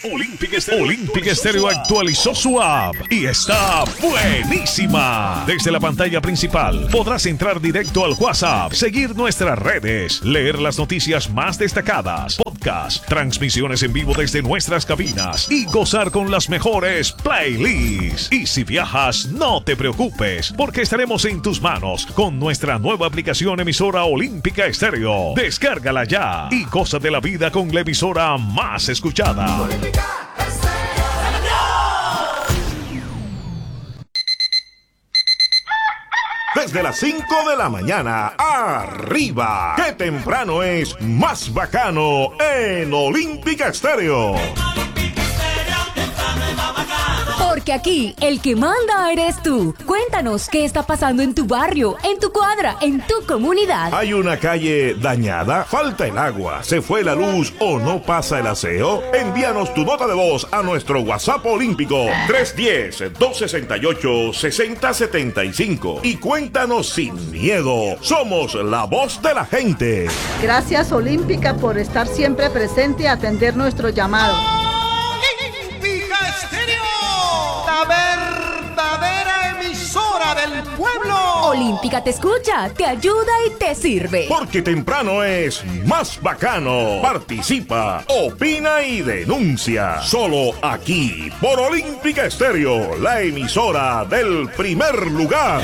Olympic Stereo actualizó su app y está buenísima. Desde la pantalla principal podrás entrar directo al WhatsApp, seguir nuestras redes, leer las noticias más destacadas, podcast, transmisiones en vivo desde nuestras cabinas y gozar con las mejores playlists. Y si viajas, no te preocupes, porque estaremos en tus manos con nuestra nueva aplicación emisora Olímpica Estéreo. Descárgala ya y goza de la vida con la emisora más escuchada. Desde las 5 de la mañana, arriba. ¡Qué temprano es más bacano en Olímpica Estéreo! Porque aquí el que manda eres tú. Cuéntanos qué está pasando en tu barrio, en tu cuadra, en tu comunidad. ¿Hay una calle dañada? ¿Falta el agua? ¿Se fue la luz o no pasa el aseo? Envíanos tu nota de voz a nuestro WhatsApp olímpico 310-268-6075 y cuéntanos sin miedo. Somos la voz de la gente. Gracias Olímpica por estar siempre presente y atender nuestro llamado. Olímpica Estéreo, la verdadera emisora del pueblo. Olímpica te escucha, te ayuda y te sirve. Porque temprano es más bacano. Participa, opina y denuncia. Solo aquí, por Olímpica Estéreo, la emisora del primer lugar.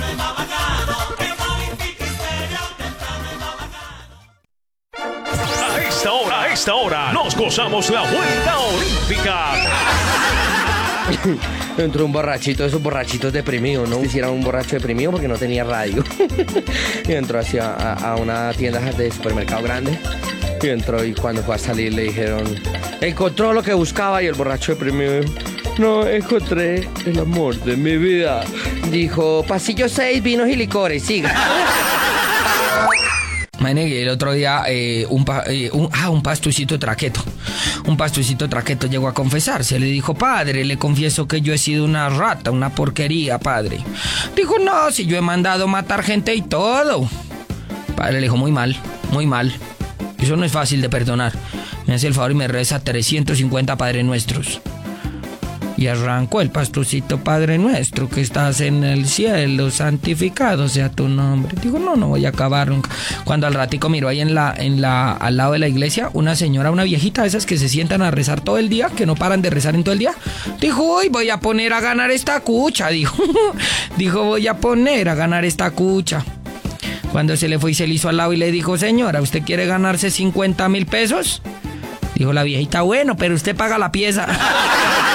A esta hora, nos gozamos la vuelta olímpica. Entró un borrachito, esos borrachitos deprimidos, ¿no? Hiciera un borracho deprimido porque no tenía radio. Y entró hacia a una tienda de supermercado grande. Y entró y cuando fue a salir le dijeron, encontró lo que buscaba, y el borracho deprimido, no, encontré el amor de mi vida. Dijo, pasillo 6, vinos y licores, siga. Imagínate, el otro día un pastucito traqueto. Un pastucito traqueto llegó a confesarse. Le dijo, padre, le confieso que yo he sido una rata, una porquería, padre. Dijo, no, si yo he mandado matar gente y todo. Padre le dijo, muy mal, muy mal. Eso no es fácil de perdonar. Me hace el favor y me reza 350 Padre Nuestros. Y arrancó el pastucito, Padre nuestro que estás en el cielo, santificado sea tu nombre. Digo, no voy a acabar nunca. Cuando al ratico miró ahí al lado de la iglesia, una señora, una viejita de esas que se sientan a rezar todo el día, que no paran de rezar en todo el día. Dijo, uy, voy a poner a ganar esta cucha, dijo. Dijo, voy a poner a ganar esta cucha. Cuando se le fue y se le hizo al lado y le dijo, señora, ¿usted quiere ganarse 50,000 pesos? Dijo la viejita, bueno, pero usted paga la pieza.